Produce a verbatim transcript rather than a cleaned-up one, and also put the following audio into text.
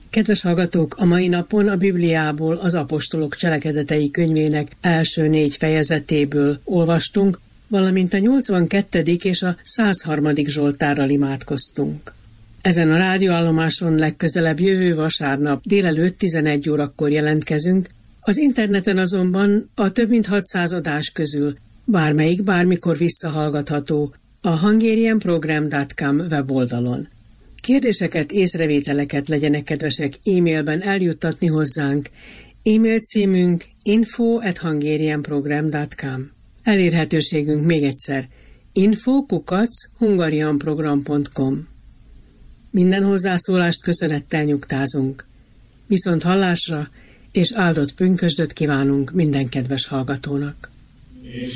Kedves hallgatók, a mai napon a Bibliából az apostolok cselekedetei könyvének első négy fejezetéből olvastunk, valamint a nyolcvankettedik és a százharmadik Zsoltárral imádkoztunk. Ezen a rádióállomáson legközelebb jövő vasárnap délelőtt tizenegy órakor jelentkezünk, az interneten azonban a több mint hatszáz adás közül bármelyik bármikor visszahallgatható a hungarian program dot com weboldalon. Kérdéseket, észrevételeket legyenek kedvesek e-mailben eljuttatni hozzánk. E-mail címünk info at hungarian program dot com. Elérhetőségünk még egyszer info kukac hungarian program pont com. Minden hozzászólást köszönettel nyugtázunk. Viszont hallásra és áldott pünkösdöt kívánunk minden kedves hallgatónak.